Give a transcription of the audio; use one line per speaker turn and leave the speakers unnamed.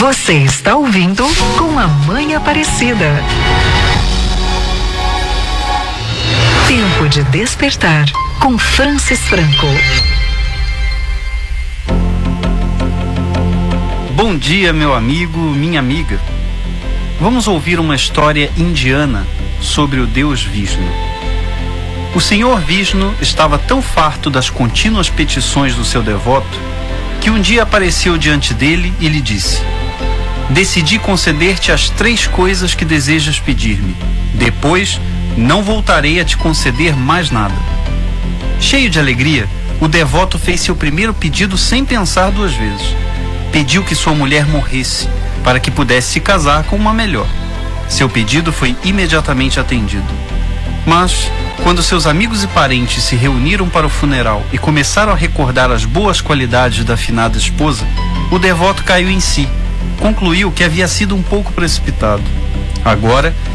Você está ouvindo Com a Mãe Aparecida. Tempo de despertar com Francis Franco.
Bom dia, meu amigo, minha amiga. Vamos ouvir uma história indiana sobre o deus Vishnu. O senhor Vishnu estava tão farto das contínuas petições do seu devoto que um dia apareceu diante dele e lhe disse: decidi conceder-te as 3 coisas que desejas pedir-me. Depois, não voltarei a te conceder mais nada. Cheio de alegria, o devoto fez seu primeiro pedido sem pensar 2 vezes. Pediu que sua mulher morresse, para que pudesse se casar com uma melhor. Seu pedido foi imediatamente atendido. Mas, quando seus amigos e parentes se reuniram para o funeral e começaram a recordar as boas qualidades da afinada esposa, o devoto caiu em si. Concluiu que havia sido um pouco precipitado. Agora,